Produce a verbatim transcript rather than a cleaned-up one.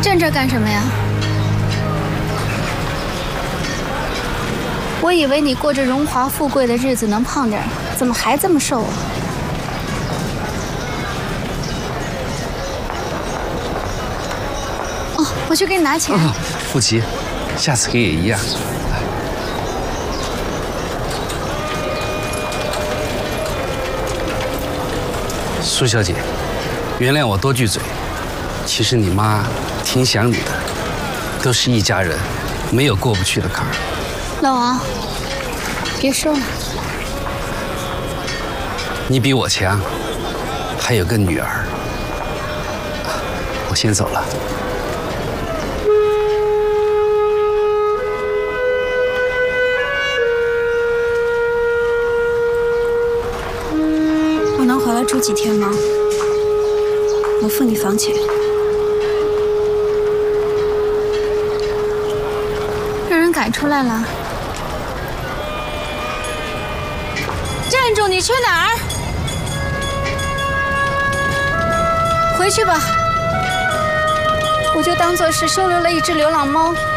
站这干什么呀？我以为你过着荣华富贵的日子能胖点，怎么还这么瘦啊？哦，我去给你拿钱。 哦，不急，下次给也一样。苏小姐，原谅我多句嘴，其实你妈挺想你的，都是一家人，没有过不去的坎儿。 老王，别说了。 你比我强，还有个女儿。我先走了。 我能回来住几天吗？我付你房钱。 让人赶出来了。站住！你去哪儿？回去吧。我就当做是收留了一只流浪猫。